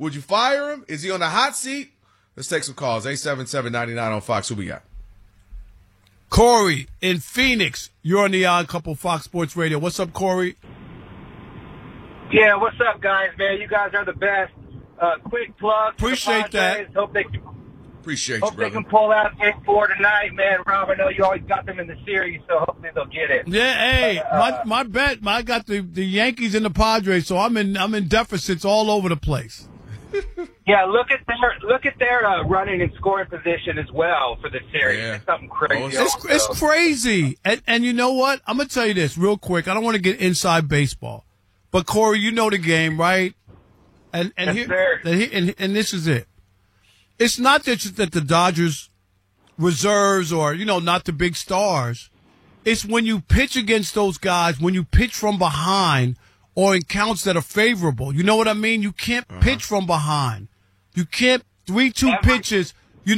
Would you fire him? Is he on the hot seat? Let's take some calls. 877-99 on Fox. Who we got? Corey in Phoenix. You're on the Odd Couple Fox Sports Radio. What's up, Corey? Yeah, what's up, guys, man? You guys are the best. Quick plug. Appreciate that. Appreciate you, Hope brother. they can pull out Game 4 tonight, man. Rob, I know you always got them in the series, so hopefully they'll get it. Yeah, hey, my bet, I got the Yankees and the Padres, so I'm in deficits all over the place. Yeah, look at their running and scoring position as well for the series. Yeah. It's something crazy. It's crazy. And you know what? I'm going to tell you this real quick. I don't want to get inside baseball. But, Corey, you know the game, right? And Yes, sir. And this is it. It's not just that the Dodgers reserves or, not the big stars. It's when you pitch against those guys, when you pitch from behind or in counts that are favorable. You know what I mean? You can't pitch from behind. You can't 3-2 pitches,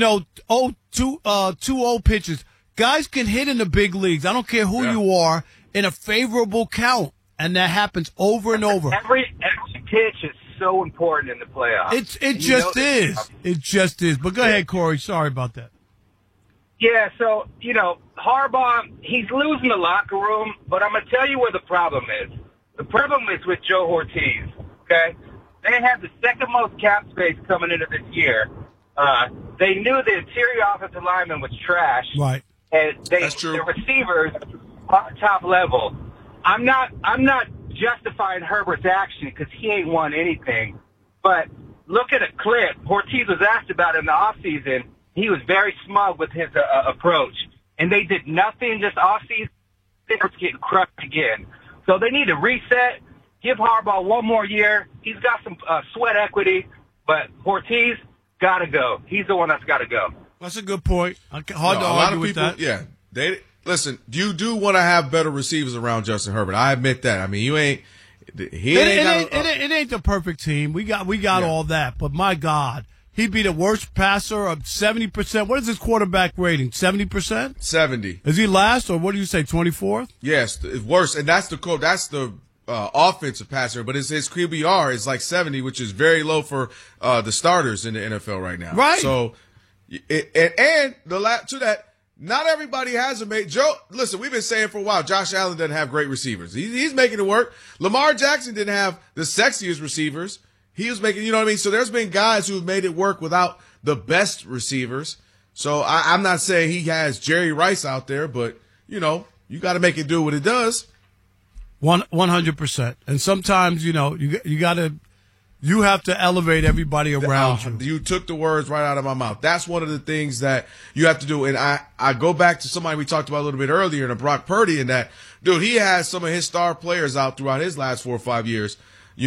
2-0 pitches. Guys can hit in the big leagues. I don't care who you are in a favorable count. And that happens over and over. Every pitch is so important in the playoffs. It just is. It just is. But go ahead, Corey. Sorry about that. Yeah, so, Harbaugh, he's losing the locker room, but I'm going to tell you where the problem is. The problem is with Joe Ortiz, okay? They had the second most cap space coming into this year. They knew the interior offensive lineman was trash. Right. And That's true. the receivers are top level. I'm not justifying Herbert's action because he ain't won anything. But look at a clip. Ortiz was asked about it in the offseason. He was very smug with his approach. And they did nothing this offseason. They were getting crushed again. So they need to reset, give Harbaugh one more year. He's got some sweat equity, but Ortiz got to go. He's the one that's got to go. That's a good point. Hard to argue with that. Yeah. Listen, you do want to have better receivers around Justin Herbert. I admit that. I mean, it ain't the perfect team. We got all that, but my God, he'd be the worst passer of 70%. What is his quarterback rating? 70%? 70. Is he last, or what do you say, 24th? Yes, it's worse, and that's the offensive passer, but his QBR is like 70, which is very low for the starters in the NFL right now. Right. So, to that. Not everybody has a mate. Joe, listen, we've been saying for a while, Josh Allen doesn't have great receivers. He's making it work. Lamar Jackson didn't have the sexiest receivers. He was making, you know what I mean? So there's been guys who've made it work without the best receivers. So I'm not saying he has Jerry Rice out there, but, you got to make it do what it does. 100%. And sometimes, you have to elevate everybody around you. You took the words right out of my mouth. That's one of the things that you have to do. And I go back to somebody we talked about a little bit earlier, in Brock Purdy, and that, dude, he has some of his star players out throughout his last 4 or 5 years.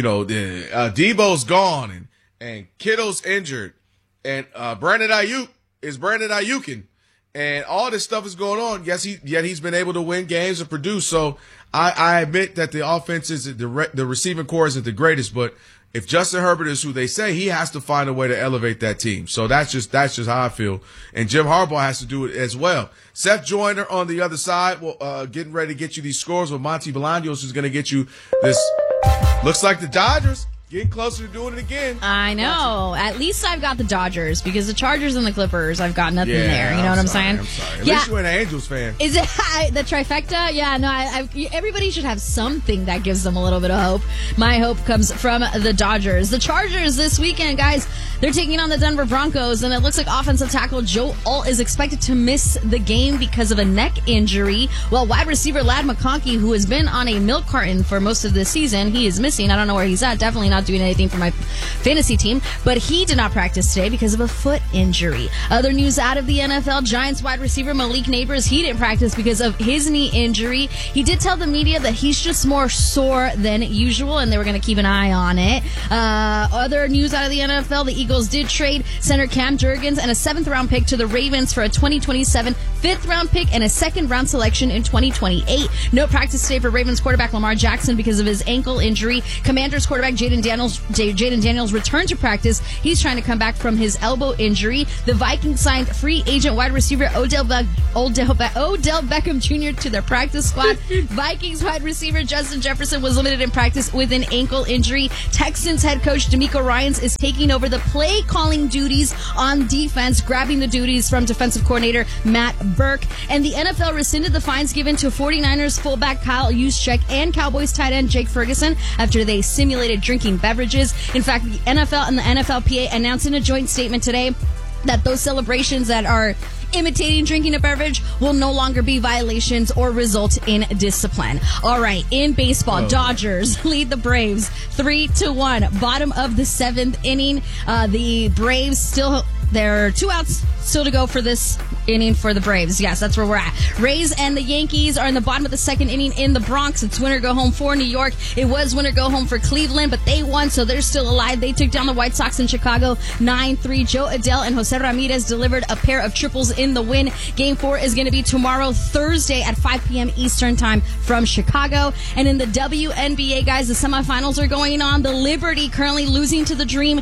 Debo's gone, and Kittle's injured, and Brandon Ayuk is Brandon Ayukin, and all this stuff is going on. Yet he's been able to win games and produce. So I admit that the offense is the receiving core isn't the greatest, but if Justin Herbert is who they say, he has to find a way to elevate that team. So that's just how I feel. And Jim Harbaugh has to do it as well. Seth Joyner on the other side, getting ready to get you these scores with Monty Bolaños, who's going to get you this. Looks like the Dodgers getting closer to doing it again. I know. At least I've got the Dodgers, because the Chargers and the Clippers, I've got nothing there. You know what I'm saying? I'm sorry. At least you're an Angels fan. Is it the trifecta? Yeah, no, everybody should have something that gives them a little bit of hope. My hope comes from the Dodgers. The Chargers this weekend, guys, they're taking on the Denver Broncos, and it looks like offensive tackle Joe Alt is expected to miss the game because of a neck injury, while wide receiver Ladd McConkey, who has been on a milk carton for most of the season, he is missing. I don't know where he's at. Definitely not doing anything for my fantasy team, but he did not practice today because of a foot injury. Other news out of the NFL, Giants wide receiver Malik Neighbors, he didn't practice because of his knee injury. He did tell the media that he's just more sore than usual, and they were going to keep an eye on it. Other news out of the NFL, the Eagles did trade center Cam Jurgens and a 7th round pick to the Ravens for a 2027 5th-round pick, and a 2nd-round selection in 2028. No practice today for Ravens quarterback Lamar Jackson because of his ankle injury. Commanders quarterback Jaden Daniels returned to practice. He's trying to come back from his elbow injury. The Vikings signed free agent wide receiver Odell Beckham Jr. to their practice squad. Vikings wide receiver Justin Jefferson was limited in practice with an ankle injury. Texans head coach DeMeco Ryans is taking over the play calling duties on defense, grabbing the duties from defensive coordinator Matt Burke. And the NFL rescinded the fines given to 49ers fullback Kyle Juszczyk and Cowboys tight end Jake Ferguson after they simulated drinking beverages. In fact, the NFL and the NFLPA announced in a joint statement today that those celebrations that are imitating drinking a beverage will no longer be violations or result in discipline. All right, in baseball, Dodgers lead the Braves 3-1. Bottom of the 7th inning. The Braves there are 2 outs still to go for this inning for the Braves. Yes, that's where we're at. Rays and the Yankees are in the bottom of the 2nd inning in the Bronx. It's winner go home for New York. It was winner go home for Cleveland, but they won, so they're still alive. They took down the White Sox in Chicago 9-3. Joe Adele and Jose Ramirez delivered a pair of triples in the win. Game 4 is going to be tomorrow, Thursday at 5 p.m. Eastern time from Chicago. And in the WNBA, guys, the semifinals are going on. The Liberty currently losing to the Dream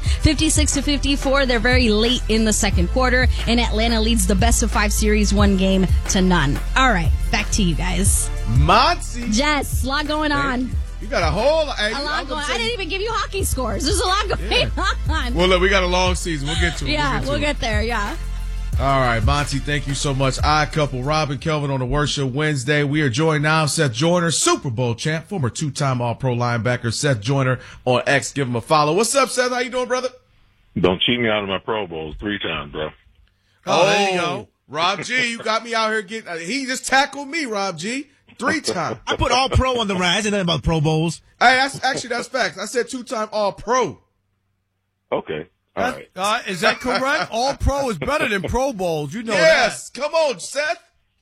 56-54. They're very late in the 2nd quarter, and Atlanta leads the best of 5 series 1-0. All right, back to you guys. Monty. Jess, a lot going on. You got a whole lot going on. I didn't even give you hockey scores. There's a lot going on. Well, look, we got a long season. We'll get to it. Yeah, we'll get there. Yeah. All right, Monty, thank you so much. Odd Couple, Rob and Kelvin on the Worst Show Wednesday. We are joined now, Seth Joyner, Super Bowl champ, former 2-time All-Pro linebacker, Seth Joyner on X. Give him a follow. What's up, Seth? How you doing, brother? Don't cheat me out of my Pro Bowls 3 times, bro. Oh, there you go. Rob G, you got me out here getting – he just tackled me, Rob G, 3 times. I put All-Pro on the rise. I said nothing about Pro Bowls. Hey, that's facts. I said 2-time All-Pro. Okay. All right. Is that correct? All-Pro is better than Pro Bowls. You know yes. That. Come on, Seth.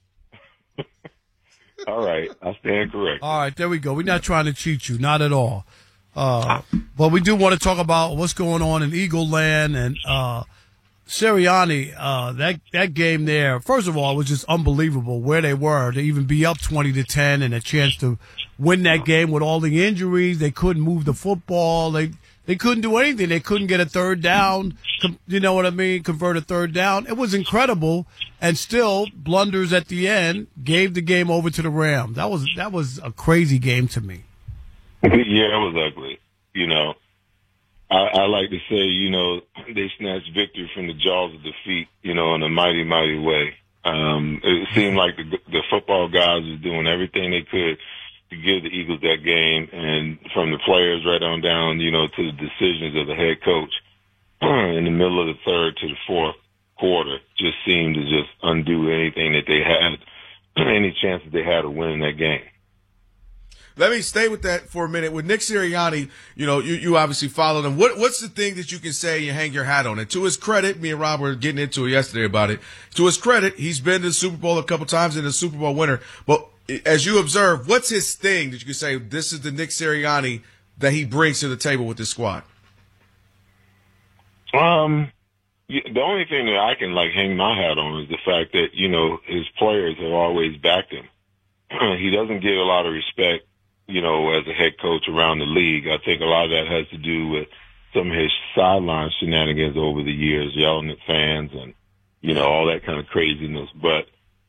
All right. I stand correct. All right. There we go. We're not trying to cheat you. Not at all. But we do want to talk about what's going on in Eagle Land and Sirianni. That game there, first of all, it was just unbelievable where they were to even be up 20-10 and a chance to win that game with all the injuries. They couldn't move the football. They couldn't do anything. They couldn't get a 3rd down. You know what I mean? Convert a 3rd down. It was incredible. And still, blunders at the end gave the game over to the Rams. That was a crazy game to me. Yeah, it was ugly. You know, I like to say, you know, they snatched victory from the jaws of defeat, you know, in a mighty, mighty way. It seemed like the football guys was doing everything they could to give the Eagles that game, and from the players right on down, you know, to the decisions of the head coach in the middle of the 3rd to the 4th quarter just seemed to just undo anything that they had, any chance that they had of winning that game. Let me stay with that for a minute. With Nick Sirianni, you know, you obviously followed him. What's the thing that you can say and hang your hat on? And to his credit, me and Rob were getting into it yesterday about it. To his credit, he's been to the Super Bowl a couple times and a Super Bowl winner. But as you observe, what's his thing that you can say, this is the Nick Sirianni that he brings to the table with this squad? The only thing that I can, hang my hat on is the fact that, you know, his players have always backed him. He doesn't get a lot of respect, you know, as a head coach around the league. I think a lot of that has to do with some of his sideline shenanigans over the years, yelling at fans and, you know, all that kind of craziness. But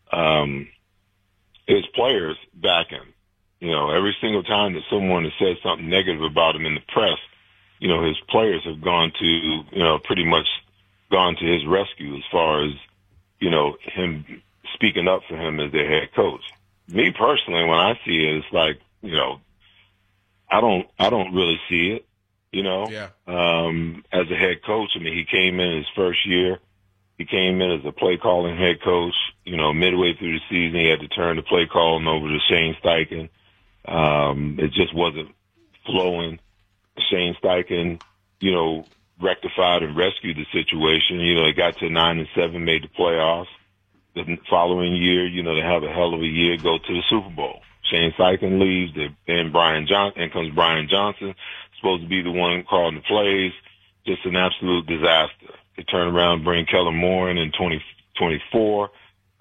his players back him. You know, every single time that someone has said something negative about him in the press, you know, his players have gone to, you know, pretty much gone to his rescue as far as, you know, him speaking up for him as their head coach. Me personally, when I see it, it's like, you know, I don't really see it, you know. Yeah. As a head coach, I mean, he came in his first year. He came in as a play calling head coach. You know, midway through the season, he had to turn the play calling over to Shane Steichen. It just wasn't flowing. Shane Steichen, you know, rectified and rescued the situation. You know, they got to 9-7, made the playoffs. The following year, you know, they have a hell of a year, go to the Super Bowl. Shane Steichen leaves, and comes Brian Johnson, supposed to be the one calling the plays. Just an absolute disaster. They turn around, bring Kellen Moore in 2024.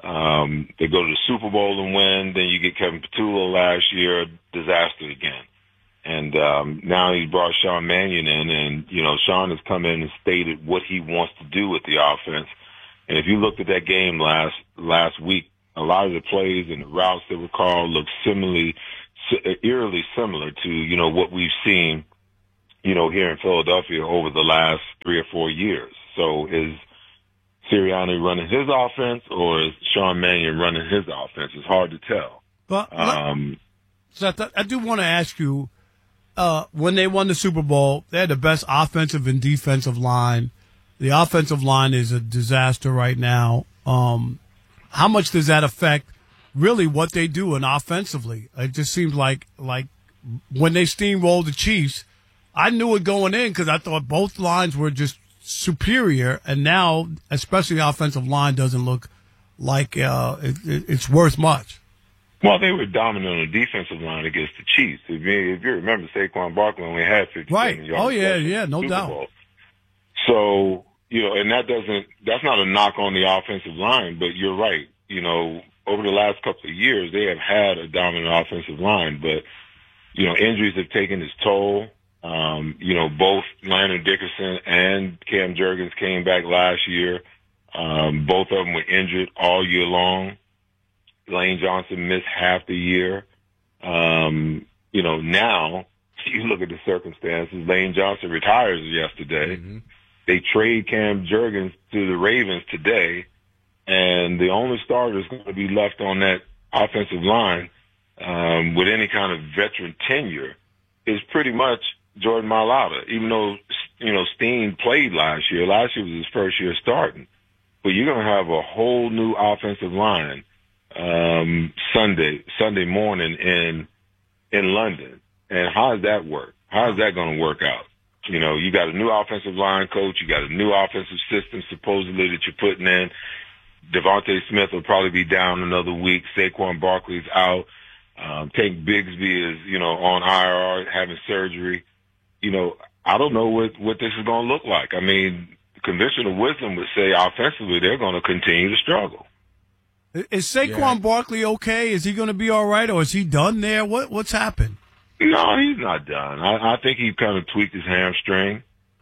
They go to the Super Bowl and win. Then you get Kevin Petullo last year, disaster again. And now he brought Sean Mannion in, and, Sean has come in and stated what he wants to do with the offense. And if you looked at that game last week, a lot of the plays and the routes that were called look eerily similar to, what we've seen, here in Philadelphia over the last 3 or 4 years. So is Sirianni running his offense, or is Sean Mannion running his offense? It's hard to tell. But Seth, I do want to ask you, when they won the Super Bowl, they had the best offensive and defensive line. The offensive line is a disaster right now. How much does that affect really what they do and offensively? It just seems like when they steamrolled the Chiefs, I knew it going in because I thought both lines were just superior, and now, especially the offensive line, doesn't look like it's worth much. Well, they were dominant on the defensive line against the Chiefs. If you remember, Saquon Barkley only had 57 right. yards. Oh, yeah, no doubt. Bowl. So, and that's not a knock on the offensive line, but you're right. Over the last couple of years, they have had a dominant offensive line, but, injuries have taken its toll. Both Landon Dickerson and Cam Jurgens came back last year. Both of them were injured all year long. Lane Johnson missed half the year. Now you look at the circumstances. Lane Johnson retires yesterday. Mm-hmm. They trade Cam Jurgens to the Ravens today, and the only starter is going to be left on that offensive line with any kind of veteran tenure is pretty much Jordan Mailata. Even though Steen played last year. Last year was his first year starting, but you're going to have a whole new offensive line Sunday morning in London. And how does that work? How is that going to work out? You got a new offensive line coach. You got a new offensive system supposedly that you're putting in. Devontae Smith will probably be down another week. Saquon Barkley's out. Tank Bigsby is, on IR having surgery. I don't know what this is going to look like. I mean, conventional wisdom would say offensively they're going to continue to struggle. Is Saquon Barkley okay? Is he going to be all right, or is he done there? What's happened? No, he's not done. I think he kind of tweaked his hamstring.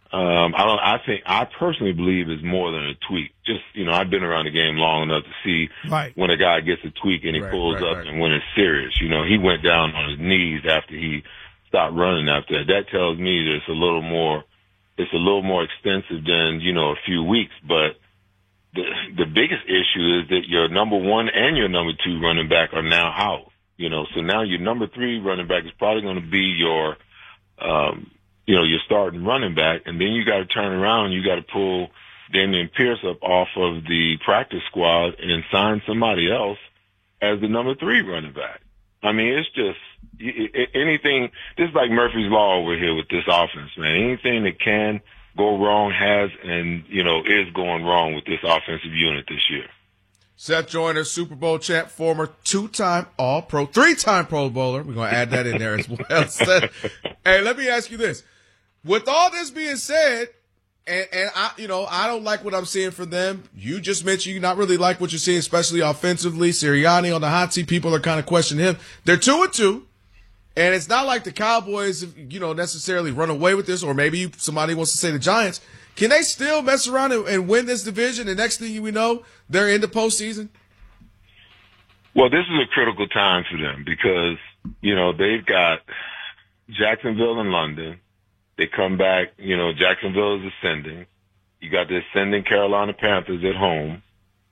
I personally believe it's more than a tweak. Just, I've been around the game long enough to see when a guy gets a tweak and he pulls up and when it's serious. He went down on his knees after he stopped running after that. That tells me that it's a little more extensive than, a few weeks. But the biggest issue is that your number one and your number two running back are now out. So now your number three running back is probably going to be your starting running back, and then you got to turn around and you got to pull Dameon Pierce up off of the practice squad and sign somebody else as the number three running back. I mean, it's just anything. This is like Murphy's Law over here with this offense, man. Anything that can go wrong has and, is going wrong with this offensive unit this year. Seth Joyner, Super Bowl champ, former 2-time All-Pro, 3-time Pro Bowler. We're going to add that in there as well. Seth, hey, let me ask you this. With all this being said, and I don't like what I'm seeing from them. You just mentioned you not really like what you're seeing, especially offensively. Sirianni on the hot seat. People are kind of questioning him. They're 2-2. And it's not like the Cowboys, necessarily run away with this, or maybe somebody wants to say the Giants. Can they still mess around and win this division? And next thing we know, they're in the postseason? Well, this is a critical time for them because, they've got Jacksonville and London. They come back, Jacksonville is ascending. You got the ascending Carolina Panthers at home.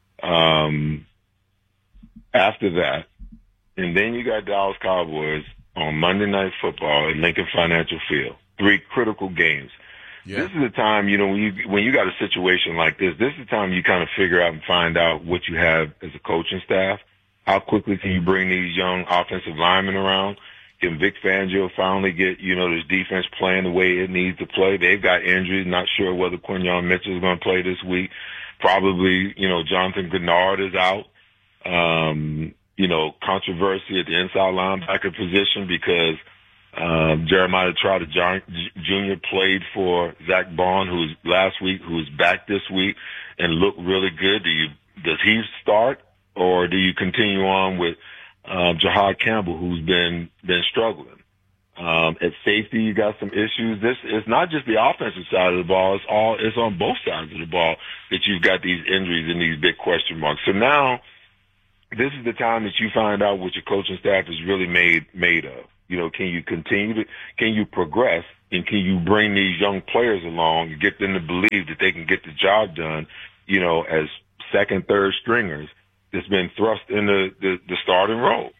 After that, and then you got Dallas Cowboys on Monday Night Football at Lincoln Financial Field. 3 critical games. Yeah. This is the time, when you got a situation like this is the time you kind of figure out and find out what you have as a coaching staff. How quickly can you bring these young offensive linemen around? Can Vic Fangio finally get, this defense playing the way it needs to play? They've got injuries. Not sure whether Quinyon Mitchell is going to play this week. Probably, Jonathan Gennard is out. Controversy at the inside linebacker position because Jeremiah Trotter Jr. played for Zach Bond, who's back this week and looked really good. Does he start or do you continue on with Jahad Campbell, who's been struggling? At safety, you got some issues. This is not just the offensive side of the ball. It's on both sides of the ball that you've got these injuries and these big question marks. So now this is the time that you find out what your coaching staff is really made of. Can you can you progress, and can you bring these young players along and get them to believe that they can get the job done, as second, third stringers that's been thrust into the starting role.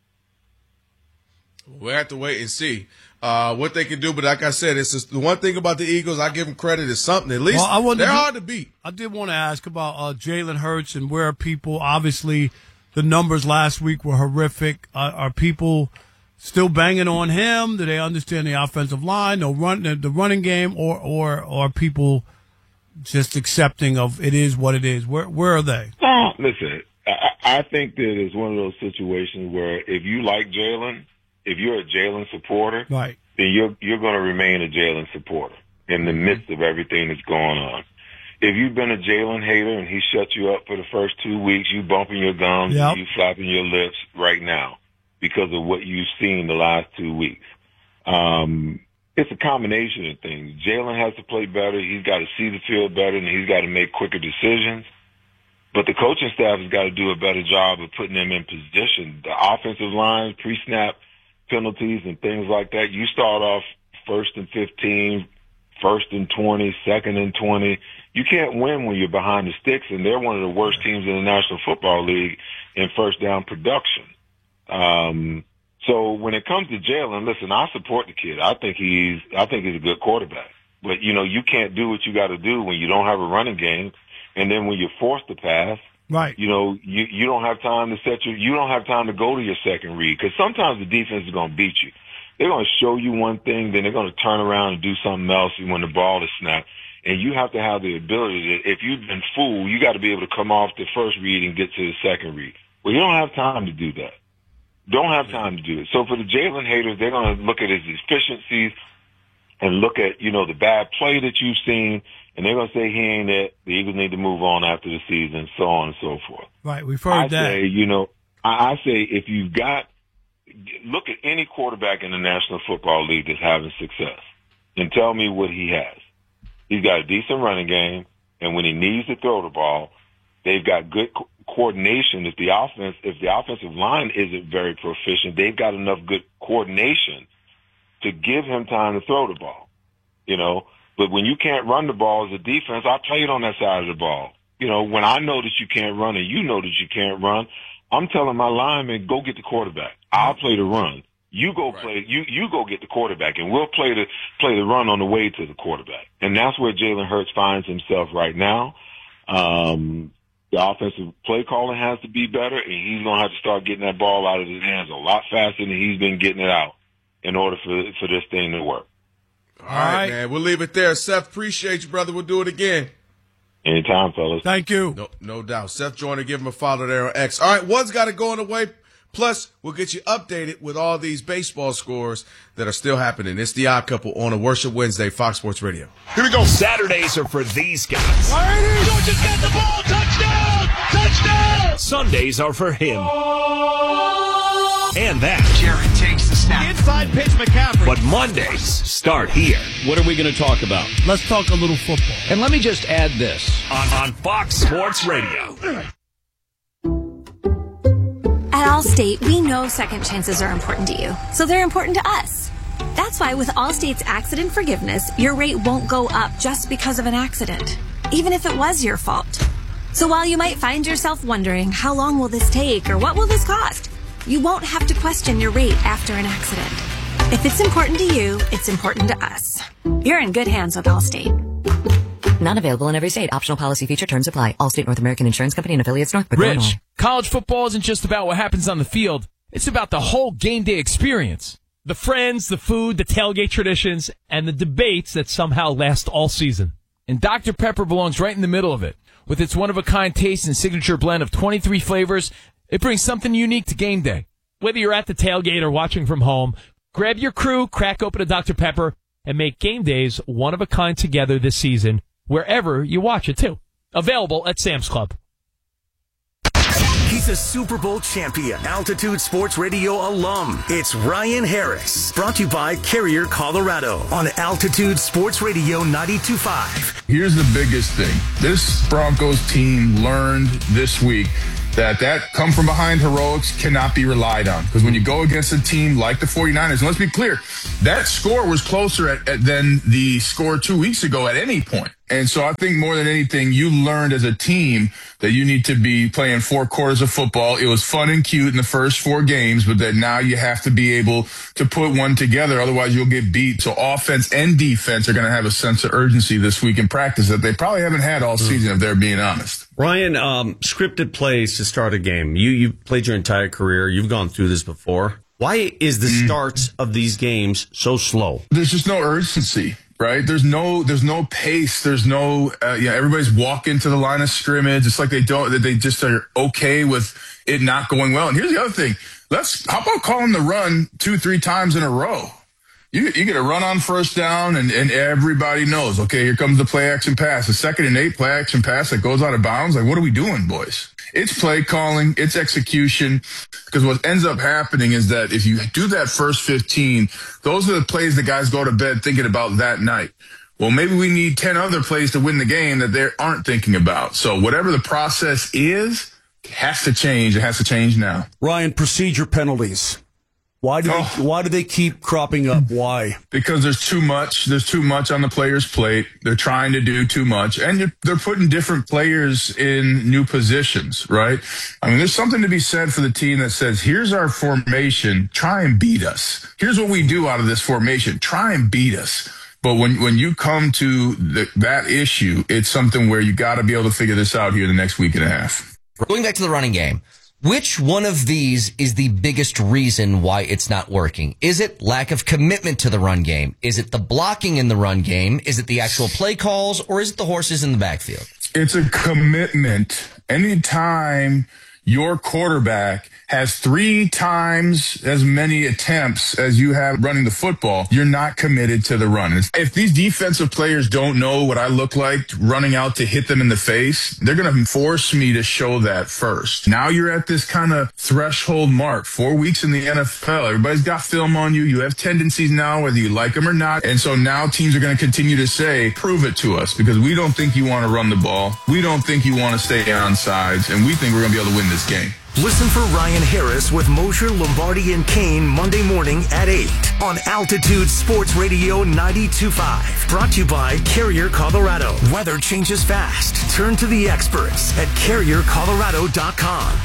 We'll have to wait and see what they can do. But like I said, it's just the one thing about the Eagles, I give them credit, is something. At least they're hard to beat. I did want to ask about Jalen Hurts and where are people, obviously the numbers last week were horrific. Are people still banging on him? Do they understand the offensive line, the running game, or are people just accepting of it is what it is? Where are they? Listen, I think that it's one of those situations where if you like Jalen, if you're a Jalen supporter, right, then you're going to remain a Jalen supporter in the midst of everything that's going on. If you've been a Jalen hater and he shut you up for the first 2 weeks, you bumping your gums, yep, you flapping your lips right now because of what you've seen the last 2 weeks. It's a combination of things. Jalen has to play better. He's got to see the field better, and he's got to make quicker decisions. But the coaching staff has got to do a better job of putting them in position. The offensive line, pre-snap penalties and things like that. You start off 1st and 15, 1st and 20, 2nd and 20. You can't win when you're behind the sticks, and they're one of the worst teams in the National Football League in first down production. So when it comes to Jalen, listen, I support the kid. I think he's a good quarterback. But you can't do what you got to do when you don't have a running game, and then when you're forced to pass. Right. You don't have time to you don't have time to go to your second read, because sometimes the defense is going to beat you. They're going to show you one thing, then they're going to turn around and do something else when the ball is snapped. And you have to have the ability that if you've been fooled, you got to be able to come off the first read and get to the second read. Well, you don't have time to do that. Don't have time to do it. So for the Jalen haters, they're going to look at his efficiencies and look at, the bad play that you've seen, and they're going to say he ain't it. The Eagles need to move on after the season, so on and so forth. Right, we've heard that. I say if you've got – look at any quarterback in the National Football League that's having success and tell me what he has. He's got a decent running game, and when he needs to throw the ball, they've got good coordination. If the offensive line isn't very proficient, they've got enough good coordination to give him time to throw the ball, But when you can't run the ball as a defense, I played on that side of the ball. When I know that you can't run and you know that you can't run, I'm telling my lineman, go get the quarterback. I'll play the run. You go play. You go get the quarterback, and we'll play the run on the way to the quarterback. And that's where Jalen Hurts finds himself right now. The offensive play calling has to be better, and he's going to have to start getting that ball out of his hands a lot faster than he's been getting it out in order for this thing to work. All right, man. We'll leave it there. Seth, appreciate you, brother. We'll do it again. Anytime, fellas. Thank you. No doubt. Seth Joyner, give him a follow there on X. All right, one's got to go on the way. Plus, we'll get you updated with all these baseball scores that are still happening. It's the Odd Couple on a Worship Wednesday, Fox Sports Radio. Here we go. Saturdays are for these guys. Georgia's got the ball. Touchdown! Touchdown! Sundays are for him. And that. Jared takes the snap. Inside pitch, McCaffrey. But Mondays start here. What are we going to talk about? Let's talk a little football. And let me just add this. On Fox Sports Radio. At Allstate, we know second chances are important to you, so they're important to us. That's why with Allstate's accident forgiveness, your rate won't go up just because of an accident, even if it was your fault. So while you might find yourself wondering, how long will this take or what will this cost? You won't have to question your rate after an accident. If it's important to you, it's important to us. You're in good hands with Allstate. Not available in every state. Optional policy feature terms apply. Allstate North American Insurance Company and affiliates, Northbrook, Rich, Illinois. college football isn't just about what happens on the field. It's about the whole game day experience. The friends, the food, the tailgate traditions, and the debates that somehow last all season. And Dr. Pepper belongs right in the middle of it. With its one-of-a-kind taste and signature blend of 23 flavors, it brings something unique to game day. Whether you're at the tailgate or watching from home, grab your crew, crack open a Dr. Pepper, and make game days one-of-a-kind together this season, wherever you watch it, too. Available at Sam's Club. He's a Super Bowl champion, Altitude Sports Radio alum. It's Ryan Harris, brought to you by Carrier, Colorado, on Altitude Sports Radio 92.5. Here's the biggest thing. This Broncos team learned this week that come from behind heroics cannot be relied on. Because when you go against a team like the 49ers, and let's be clear, that score was closer than the score 2 weeks ago at any point. And so I think more than anything, you learned as a team that you need to be playing 4 quarters of football. It was fun and cute in the first 4 games, but that now you have to be able to put one together. Otherwise, you'll get beat. So offense and defense are going to have a sense of urgency this week in practice that they probably haven't had all season, if they're being honest. Ryan, scripted plays to start a game. You played your entire career. You've gone through this before. Why is the starts of these games so slow? There's just no urgency. Right? There's no pace. There's no, everybody's walking to the line of scrimmage. It's like they just are okay with it not going well. And here's the other thing. How about calling the run 2-3 times in a row? You get a run on first down and everybody knows, okay, here comes the play action pass. The 2nd and 8 play action pass that goes out of bounds. Like, what are we doing, boys? It's play calling, it's execution, because what ends up happening is that if you do that first 15, those are the plays the guys go to bed thinking about that night. Well, maybe we need 10 other plays to win the game that they aren't thinking about. So whatever the process is, it has to change. It has to change now. Ryan, procedure penalties. Why do they keep cropping up? Why? Because there's too much. There's too much on the player's plate. They're trying to do too much. And they're putting different players in new positions, right? I mean, there's something to be said for the team that says, here's our formation. Try and beat us. Here's what we do out of this formation. Try and beat us. But when you come to that issue, it's something where you got to be able to figure this out here in the next week and a half. Going back to the running game. Which one of these is the biggest reason why it's not working? Is it lack of commitment to the run game? Is it the blocking in the run game? Is it the actual play calls? Or is it the horses in the backfield? It's a commitment. Anytime your quarterback has 3 times as many attempts as you have running the football, you're not committed to the run. If these defensive players don't know what I look like running out to hit them in the face, they're going to force me to show that first. Now you're at this kind of threshold mark, 4 weeks in the NFL. Everybody's got film on you. You have tendencies now, whether you like them or not. And so now teams are going to continue to say, prove it to us, because we don't think you want to run the ball. We don't think you want to stay on sides, and we think we're going to be able to win this game. Listen for Ryan Harris with Mosher, Lombardi, and Kane Monday morning at 8 on Altitude Sports Radio 92.5. Brought to you by Carrier, Colorado. Weather changes fast. Turn to the experts at CarrierColorado.com.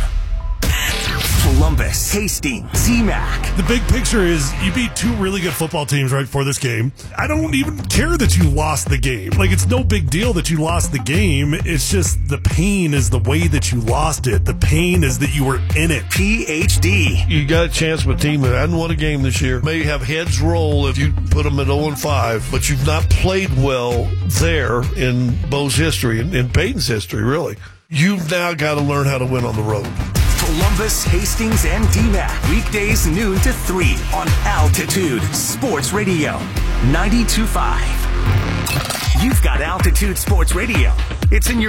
Columbus, Hastings, CMAC. The big picture is you beat 2 really good football teams right before this game. I don't even care that you lost the game. Like, it's no big deal that you lost the game. It's just the pain is the way that you lost it. The pain is that you were in it. PhD. You got a chance with a team that hadn't won a game this year. May have heads roll if you put them at 0-5, but you've not played well there in Bo's history, in Peyton's history, really. You've now got to learn how to win on the road. Columbus, Hastings, and DMAC. Weekdays noon to 3 on Altitude Sports Radio 92.5. You've got Altitude Sports Radio. It's in your